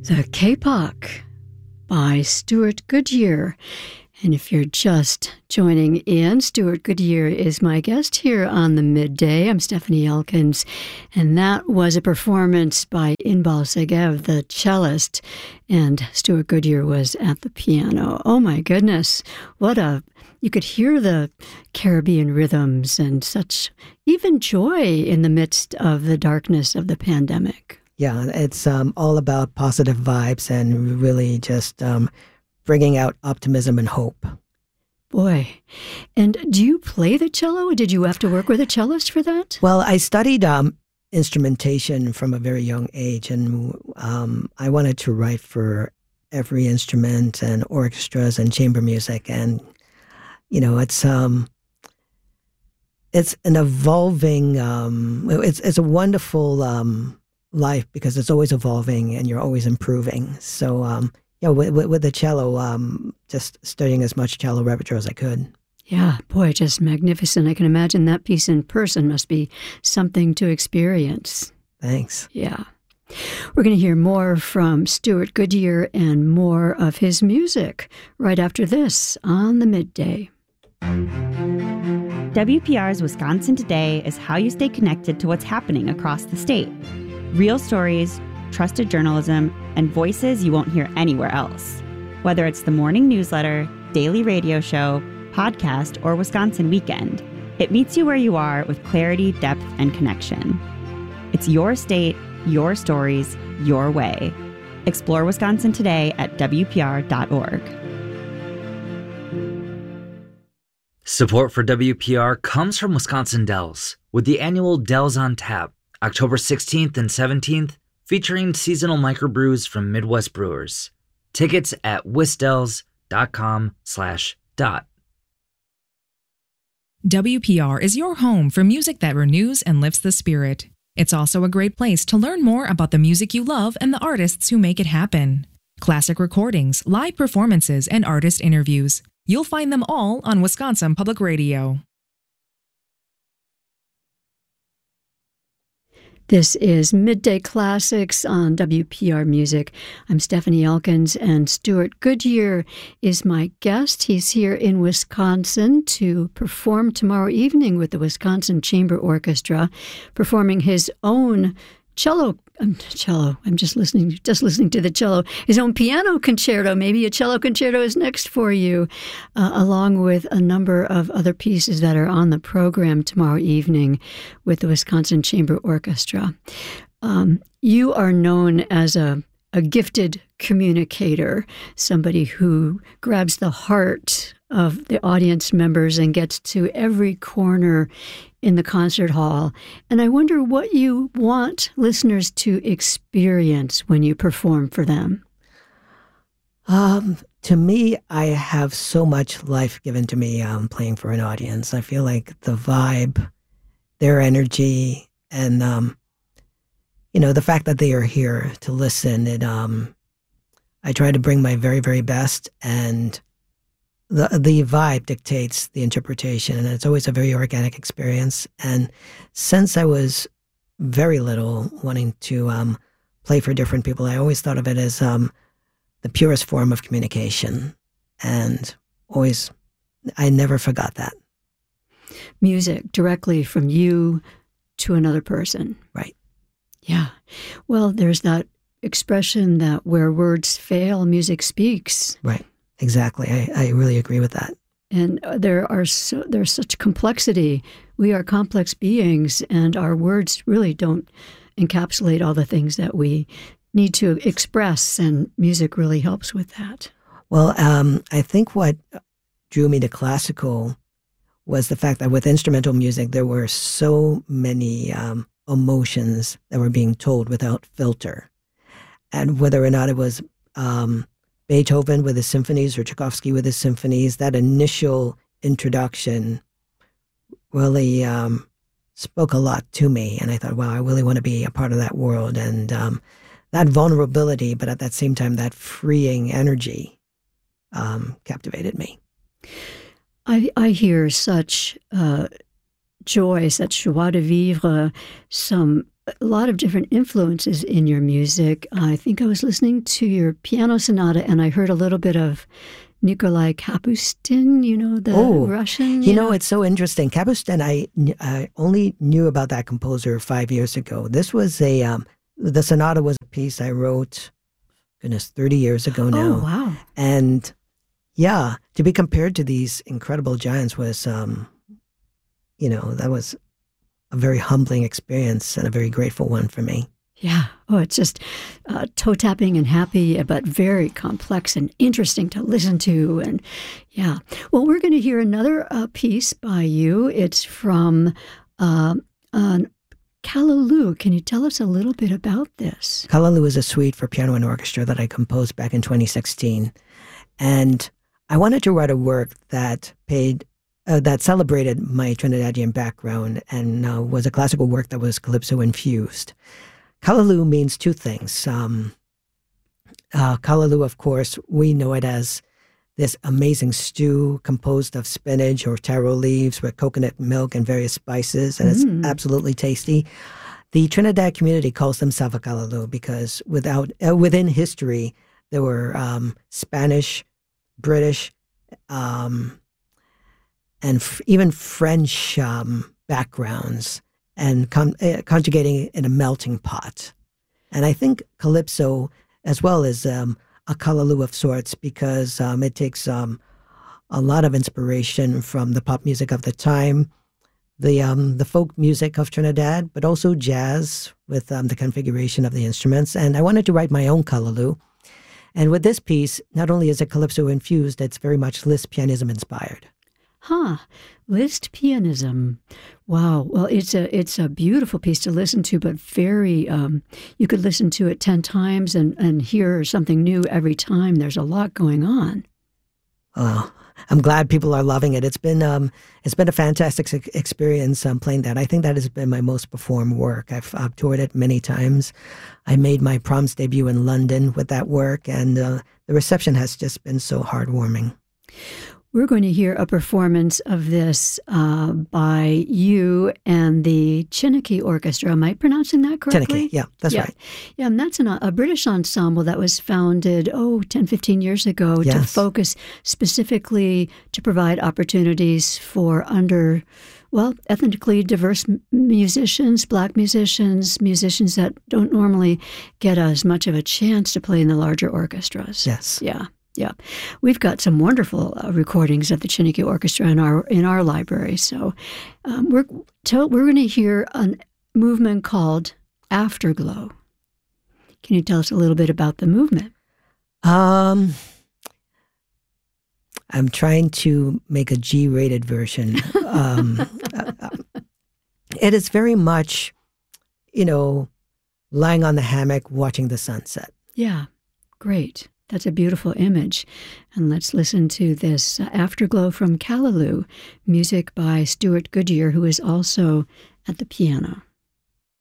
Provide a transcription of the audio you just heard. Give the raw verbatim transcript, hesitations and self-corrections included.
The K-P O C by Stuart Goodyear. And if you're just joining in, Stuart Goodyear is my guest here on the Midday. I'm Stephanie Elkins, and that was a performance by Inbal Segev, the cellist, and Stuart Goodyear was at the piano. Oh my goodness, what a... You could hear the Caribbean rhythms and such even joy in the midst of the darkness of the pandemic. Yeah, it's um, all about positive vibes and really just... Um, bringing out optimism and hope. Boy. And do you play the cello? Did you have to work with a cellist for that? Well, I studied um, instrumentation from a very young age, and um, I wanted to write for every instrument and orchestras and chamber music. And, you know, it's um, it's an evolving, um, it's, it's a wonderful um, life because it's always evolving and you're always improving. So, um, Yeah, with, with, with the cello, um, just studying as much cello repertoire as I could. Yeah, boy, just magnificent. I can imagine that piece in person must be something to experience. Thanks. Yeah. We're going to hear more from Stuart Goodyear and more of his music right after this on the Midday. W P R's Wisconsin Today is how you stay connected to what's happening across the state. Real stories, trusted journalism, and voices you won't hear anywhere else. Whether it's the morning newsletter, daily radio show, podcast, or Wisconsin Weekend, it meets you where you are with clarity, depth, and connection. It's your state, your stories, your way. Explore Wisconsin Today at W P R dot org. Support for W P R comes from Wisconsin Dells, with the annual Dells on Tap, October sixteenth and seventeenth, featuring seasonal microbrews from Midwest brewers. Tickets at wisdells.com slash dot. W P R is your home for music that renews and lifts the spirit. It's also a great place to learn more about the music you love and the artists who make it happen. Classic recordings, live performances, and artist interviews. You'll find them all on Wisconsin Public Radio. This is Midday Classics on W P R Music. I'm Stephanie Elkins, and Stuart Goodyear is my guest. He's here in Wisconsin to perform tomorrow evening with the Wisconsin Chamber Orchestra, performing his own cello, um, cello, I'm just listening, just listening to the cello, his own piano concerto. Maybe a cello concerto is next for you, uh, along with a number of other pieces that are on the program tomorrow evening with the Wisconsin Chamber Orchestra. Um, you are known as a, a gifted communicator, somebody who grabs the heart of the audience members and gets to every corner in the concert hall. And I wonder what you want listeners to experience when you perform for them. Um, to me, I have so much life given to me um, playing for an audience. I feel like the vibe, their energy, and, um, you know, the fact that they are here to listen. It, um, I try to bring my very, very best, and The the vibe dictates the interpretation, and it's always a very organic experience. And since I was very little, wanting to um, play for different people, I always thought of it as um, the purest form of communication, and always, I never forgot that. Music directly from you to another person. Right. Yeah. Well, there's that expression that where words fail, music speaks. Right. Exactly. I, I really agree with that. And there are so, there's such complexity. We are complex beings, and our words really don't encapsulate all the things that we need to express, and music really helps with that. Well, um, I think what drew me to classical was the fact that with instrumental music, there were so many um, emotions that were being told without filter. And whether or not it was um, Beethoven with his symphonies or Tchaikovsky with his symphonies, that initial introduction really um, spoke a lot to me. And I thought, wow, I really want to be a part of that world. And um, that vulnerability, but at that same time, that freeing energy um, captivated me. I, I hear such uh, joy, such joie de vivre, some a lot of different influences in your music. I think I was listening to your piano sonata, and I heard a little bit of Nikolai Kapustin, you know, the oh, Russian. You yeah. know, it's so interesting. Kapustin, I, I only knew about that composer five years ago. This was a, um, the sonata was a piece I wrote, goodness, thirty years ago now. Oh, wow. And yeah, to be compared to these incredible giants was, um, you know, that was a very humbling experience and a very grateful one for me. Yeah. Oh, it's just uh, toe-tapping and happy, but very complex and interesting to listen to. And yeah. Well, we're going to hear another uh, piece by you. It's from uh, uh, Callaloo. Can you tell us a little bit about this? Callaloo is a suite for piano and orchestra that I composed back in twenty sixteen. And I wanted to write a work that paid Uh, that celebrated my Trinidadian background and uh, was a classical work that was calypso infused. Callaloo means two things. Um, uh, Callaloo, of course, we know it as this amazing stew composed of spinach or taro leaves with coconut milk and various spices, and mm. it's absolutely tasty. The Trinidad community calls themselves a Callaloo because without uh, within history, there were um, Spanish, British, um, and f- even French um, backgrounds, and con- uh, conjugating in a melting pot. And I think calypso, as well, is um, a Callaloo of sorts because um, it takes um, a lot of inspiration from the pop music of the time, the um, the folk music of Trinidad, but also jazz with um, the configuration of the instruments. And I wanted to write my own Callaloo. And with this piece, not only is it calypso infused, it's very much Liszt pianism inspired. Huh. Liszt pianism. Wow. Well, it's a it's a beautiful piece to listen to, but very, um, you could listen to it ten times and, and hear something new every time. There's a lot going on. Oh, I'm glad people are loving it. It's been um, it's been a fantastic experience um, playing that. I think that has been my most performed work. I've, I've toured it many times. I made my Proms debut in London with that work, and uh, the reception has just been so heartwarming. We're going to hear a performance of this uh, by you and the Chineke Orchestra. Am I pronouncing that correctly? Chineke, yeah, that's yeah. right. Yeah, and that's an, a British ensemble that was founded, oh, ten, fifteen years ago yes. to focus specifically to provide opportunities for under, well, ethnically diverse musicians, black musicians, musicians that don't normally get as much of a chance to play in the larger orchestras. Yes. Yeah. Yeah, we've got some wonderful uh, recordings of the Chineke Orchestra in our in our library. So um, we're to, we're going to hear a movement called Afterglow. Can you tell us a little bit about the movement? Um, I'm trying to make a G-rated version. Um, uh, it is very much, you know, lying on the hammock watching the sunset. Yeah, great. That's a beautiful image. And let's listen to this uh, Afterglow from Callaloo, music by Stuart Goodyear, who is also at the piano.